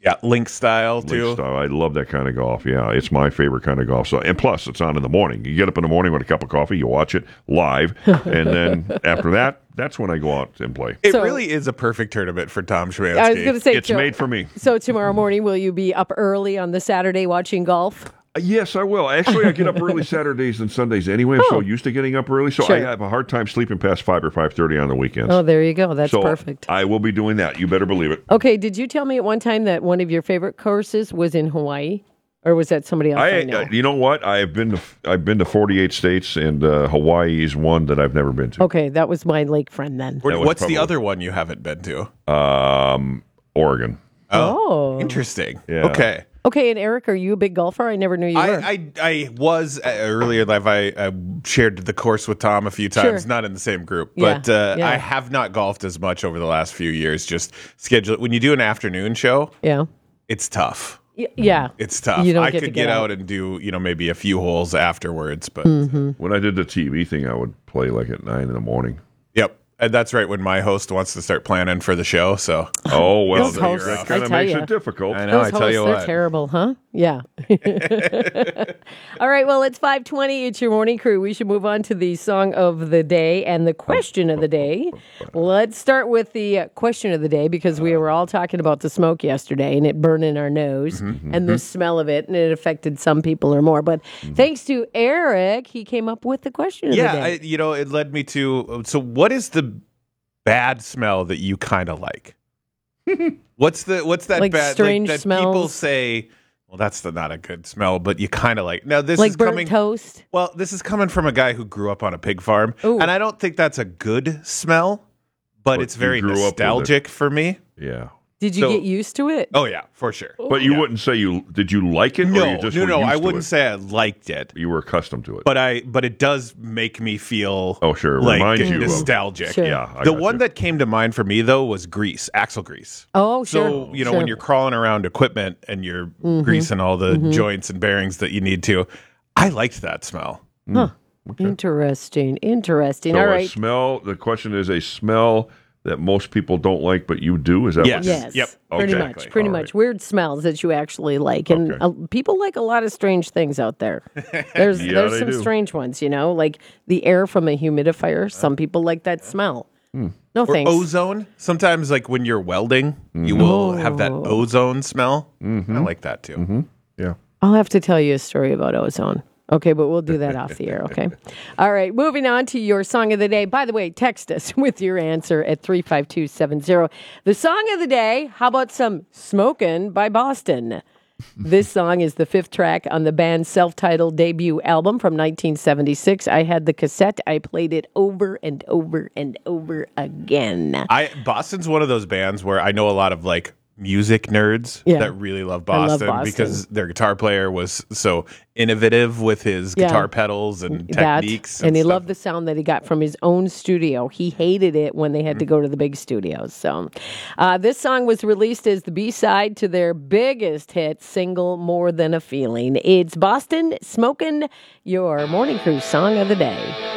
Yeah, link style too. Link style. I love that kind of golf. Yeah, it's my favorite kind of golf. So, and plus, it's on in the morning. You get up in the morning with a cup of coffee, you watch it live, and then after that, that's when I go out and play. It really is a perfect tournament for Tom Szymanski. I was going to say, it's made for me. So tomorrow morning, will you be up early on the Saturday watching golf? Yes, I will. Actually, I get up early Saturdays and Sundays anyway. I'm so used to getting up early, so Sure. I have a hard time sleeping past 5 or 5:30 on the weekends. Oh, there you go. That's so perfect. I will be doing that. You better believe it. Okay, did you tell me at one time that one of your favorite courses was in Hawaii? Or was that somebody else I know? You know what? I've been to 48 states, and Hawaii is one that I've never been to. Okay, that was my lake friend then. What's the other one you haven't been to? Oregon. Oh. Interesting. Yeah. Okay. Okay, and Eric, are you a big golfer? I never knew you were. I was earlier in life. I shared the course with Tom a few times, Sure. not in the same group, Yeah, but yeah. I have not golfed as much over the last few years. Just schedule it. When you do an afternoon show, Yeah. it's tough. Yeah. It's tough. You don't I get to could get get out. out and do, maybe a few holes afterwards, but When I did the TV thing, I would play like at 9 in the morning. yep. And that's right when my host wants to start planning for the show. So Oh, well, Those hosts, that I kind of tell makes ya. it difficult. I know. Those I tell hosts, you they're what. terrible, huh? Yeah. All right, well, it's 5:20. It's your morning crew. We should move on to the song of the day and the question of the day. Let's start with the question of the day because we were all talking about the smoke yesterday and it burned in our nose and the smell of it, and it affected some people or more. But thanks to Eric, he came up with the question of the day. it led me to. So, what is the bad smell that you kind of like? What's that Like bad strange that smells? people say? Well, that's not a good smell, but you kind of like. Now this Like is burnt coming. toast? Well, this is coming from a guy who grew up on a pig farm, Ooh. and I don't think that's a good smell, but it's you very grew up with it. nostalgic for me. Yeah. Did you So- get used to it? Oh yeah, for sure. But you wouldn't say did you like it? or you just were no. used I to wouldn't it? say I liked it, You were accustomed to it. but it does make me feel. Oh, sure. It like reminds you of- nostalgic. Sure. Yeah. I The got one you. that came to mind for me though was grease, axle grease. Oh, sure. So, when Sure. you're crawling around equipment and you're greasing all the joints and bearings that you need to, I liked that smell. Interesting. So All a right. smell, the question is a smell that most people don't like, but you do? Is that Yes. what Yes. Yep. Pretty Okay. much. Pretty All much. right. Weird smells that you actually like. And Okay. people like a lot of strange things out there. There's Yeah, they some do. strange ones, like the air from a humidifier. Some people like that smell. No Or thanks. ozone. Sometimes, like when you're welding, you will have that ozone smell. I like that too. Yeah. I'll have to tell you a story about ozone. Okay, but we'll do that off the air, okay? All right, moving on to your song of the day. By the way, text us with your answer at 35270. The song of the day, how about some Smokin' by Boston? This song is the fifth track on the band's self-titled debut album from 1976. I had the cassette. I played it over and over and over again. Boston's one of those bands where I know a lot of like music nerds Yeah. that really love I love Boston, Boston. because their guitar player was so innovative with his Yeah. guitar pedals and That, techniques. and he stuff. loved the sound that he got from his own studio. He hated it when they had to go to the big studios. So this song was released as the B-side to their biggest hit single, More Than a Feeling. It's Boston Smokin', your Morning Crew song of the day.